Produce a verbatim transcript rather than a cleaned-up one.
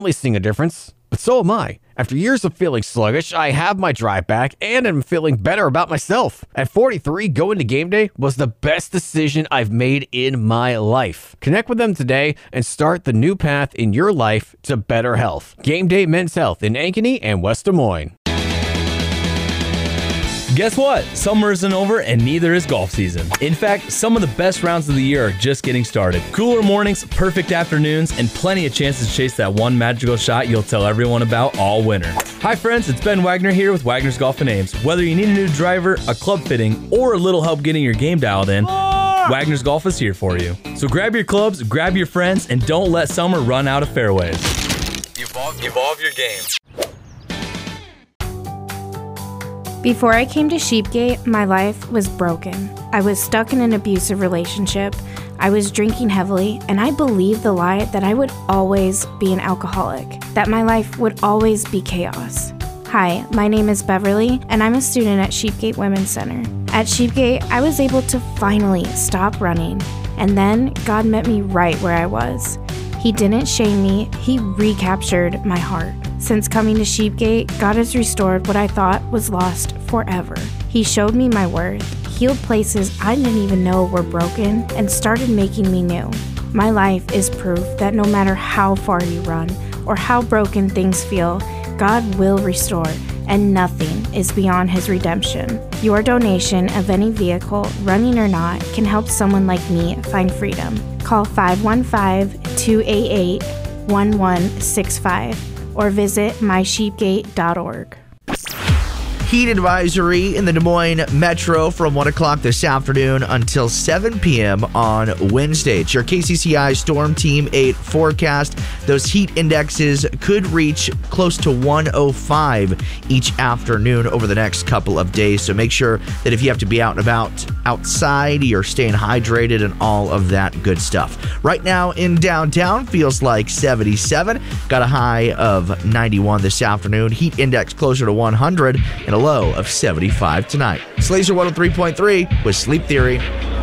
definitely seeing a difference, but so am I. After years of feeling sluggish, I have my drive back and am feeling better about myself. At forty-three, going to game day was the best decision I've made in my life. Connect with them today and start the new path in your life to better health. Game Day Men's Health in Ankeny and West Des Moines. Guess what? Summer isn't over and neither is golf season. In fact, some of the best rounds of the year are just getting started. Cooler mornings, perfect afternoons, and plenty of chances to chase that one magical shot you'll tell everyone about all winter. Hi friends, it's Ben Wagner here with Wagner's Golf and Ames. Whether you need a new driver, a club fitting, or a little help getting your game dialed in, Wagner's Golf is here for you. So grab your clubs, grab your friends, and don't let summer run out of fairways. Evolve, evolve your game. Before I came to Sheepgate, my life was broken. I was stuck in an abusive relationship. I was drinking heavily, and I believed the lie that I would always be an alcoholic, that my life would always be chaos. Hi, my name is Beverly, and I'm a student at Sheepgate Women's Center. At Sheepgate, I was able to finally stop running, and then God met me right where I was. He didn't shame me, He recaptured my heart. Since coming to Sheepgate, God has restored what I thought was lost forever. He showed me my worth, healed places I didn't even know were broken, and started making me new. My life is proof that no matter how far you run or how broken things feel, God will restore, and nothing is beyond His redemption. Your donation of any vehicle, running or not, can help someone like me find freedom. Call five one five, two eight eight, one one six five or visit my sheepgate dot org. Heat advisory in the Des Moines Metro from one o'clock this afternoon until seven p.m. on Wednesday. It's your K C C I Storm Team eight forecast. Those heat indexes could reach close to one oh five each afternoon over the next couple of days. So make sure that if you have to be out and about outside, you're staying hydrated and all of that good stuff. Right now in downtown, feels like seventy-seven. Got a high of ninety-one this afternoon. Heat index closer to one hundred and a low of seventy-five tonight. It's Laser one oh three point three with Sleep Theory.